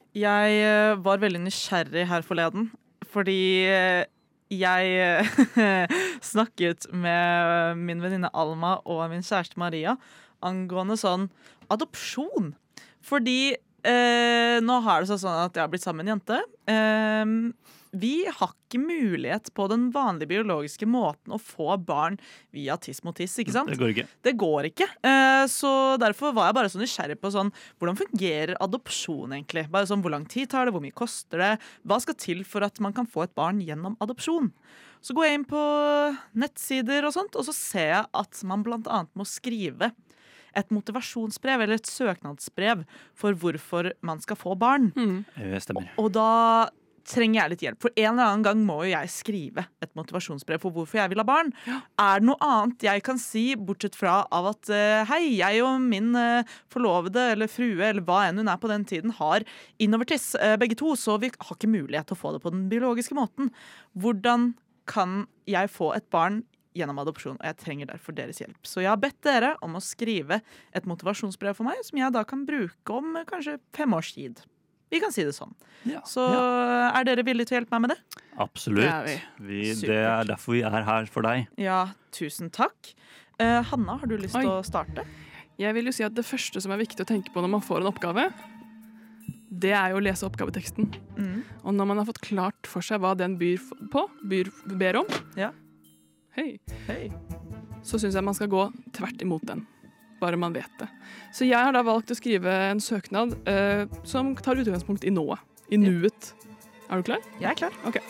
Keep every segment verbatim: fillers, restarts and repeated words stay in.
Jeg eh, var veldig nysgjerrig her forleden, fordi eh, jeg eh, snakket med min venninne Alma og min kjæreste Maria angående sånn adopsjon. Fordi eh, nå har det sånn at jeg har blitt sammen med en jente. Eh, vi har ikke mulighet på den vanlige biologiske måten å få barn via tiss mot tiss, ikke sant? Det går ikke. Det går ikke. Eh, så derfor var jeg bare så nysgjerrig på sånn, hvordan fungerer adopsjon egentlig? Bare sånn, hvor lang tid tar det, hvor mye koster det? Hva skal til for at man kan få et barn gjennom adopsjon? Så går jeg inn på nettsider og sånt, og så ser jeg at man blant annet må skrive et motivasjonsbrev eller et søknadsbrev for hvorfor man skal få barn. Mm. Det stemmer. Og da trenger jeg litt hjelp. For en eller annen gang må jo jeg skrive et motivasjonsbrev for hvorfor jeg vil ha barn. Ja. Er det noe annet jeg kan si, bortsett fra av at uh, hei, jeg og min uh, forlovede eller frue, eller hva enn hun er på den tiden, har innovertiss, uh, begge to, så vi har ikke mulighet til å få det på den biologiske måten. Hvordan kan jeg få et barn gjennom adopsjon, og jeg trenger derfor deres hjelp. Så jeg har bedt dere om å skrive et motivasjonsbrev for meg, som jeg da kan bruke om uh, kanskje fem års tid. Vi kan si det sånn. Ja, så ja. Er dere villige til å hjelpe meg med det? Absolutt. Det er, vi. Vi, det er derfor vi er her for deg. Ja, tusen takk. Uh, Hanna, har du lyst Oi. til å starte? Jeg vil jo si at det første som er viktig å tenke på når man får en oppgave, det er jo å lese oppgaveteksten. Mm. Og når man har fått klart for seg hva den byr på, byr, ber om, ja. hei, hei. så synes jeg man skal gå tvert imot den. Bare man vet det. Så jeg har da valgt å skrive en søknad uh, som tar utgangspunkt i nået. I nuet. Er du klar? Jeg er klar. Ok.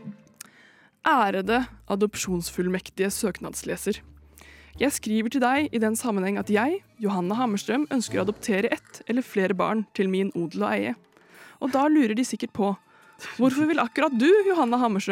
Ærede adopsjonsfullmektige søknadsleser. Jeg skriver til deg i den sammenheng at jeg, Johanna Hammerstrøm, ønsker å adoptere ett eller flere barn til min odel og eie. Og da lurer de sikkert på, hvorfor vil akkurat du, Johanna Hammerstrøm,